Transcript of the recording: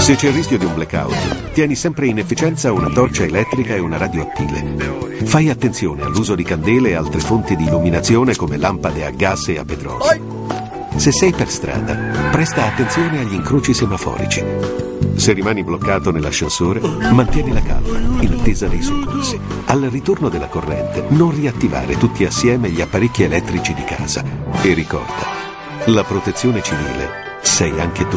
Se c'è il rischio di un blackout, tieni sempre in efficienza una torcia elettrica e una radio a pile. Fai attenzione all'uso di candele e altre fonti di illuminazione come lampade a gas e a petrolio. Se sei per strada, presta attenzione agli incroci semaforici. Se rimani bloccato nell'ascensore, mantieni la calma, in attesa dei soccorsi. Al ritorno della corrente, non riattivare tutti assieme gli apparecchi elettrici di casa. E ricorda, la protezione civile sei anche tu.